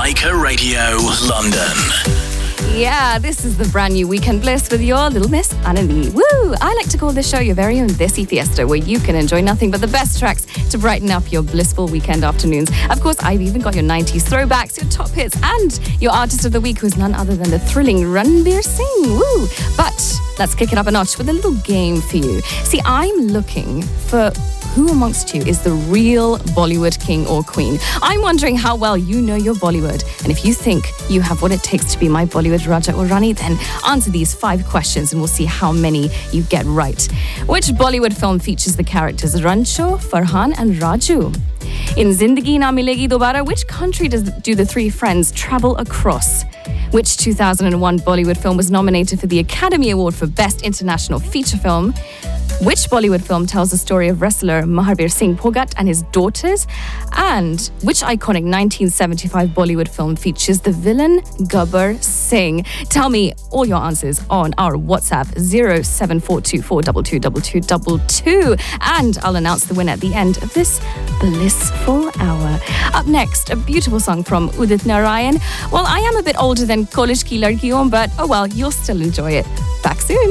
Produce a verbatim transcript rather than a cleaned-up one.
Jamaica Radio, London. Yeah, this is the brand new Weekend Bliss with your little Miss Annalie. Woo! I like to call this show your very own Desi Fiesta, where you can enjoy nothing but the best tracks to brighten up your blissful weekend afternoons. Of course, I've even got your nineties throwbacks, your top hits, and your artist of the week, who's none other than the thrilling Ranbir Singh. Woo! But let's kick it up a notch with a little game for you. See, I'm looking for who amongst you is the real Bollywood king or queen. I'm wondering how well you know your Bollywood. And if you think you have what it takes to be my Bollywood Raja or Rani, then answer these five questions and we'll see how many you get right. Which Bollywood film features the characters Rancho, Farhan and Raju? In Zindagi Na Milegi Dobara, which country does, do the three friends travel across? Which two thousand one Bollywood film was nominated for the Academy Award for Best International Feature Film? Which Bollywood film tells the story of wrestler Mahavir Singh Phogat and his daughters? And which iconic nineteen seventy-five Bollywood film features the villain Gabbar Singh? Tell me all your answers on our WhatsApp zero seven four two four two two two two two two, and I'll announce the winner at the end of this blissful hour. Up next, a beautiful song from Udit Narayan. Well, I am a bit older than College Ki Ladkiyon, but oh well, you'll still enjoy it. Back soon.